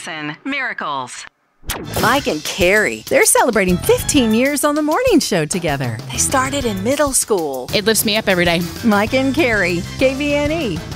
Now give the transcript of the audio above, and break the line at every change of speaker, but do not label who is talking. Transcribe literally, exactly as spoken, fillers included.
Jackson, Miracles.
Mike and Carrie, they're celebrating fifteen years on the morning show together. They started in middle school.
It lifts me up every day.
Mike and Carrie, K V N E,